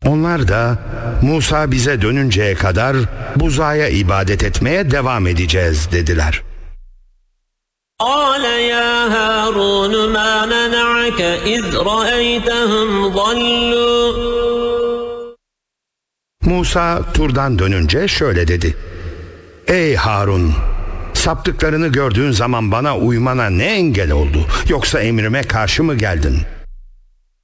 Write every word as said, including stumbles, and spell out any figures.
Onlar da Musa bize dönünceye kadar buzağa ibadet etmeye devam edeceğiz dediler. قال يا هارون ما منعك إذ رأيتهم ضلوا. Musa Tur'dan dönünce şöyle dedi: Ey Harun! Saptıklarını gördüğün zaman bana uymana ne engel oldu? Yoksa emrime karşı mı geldin?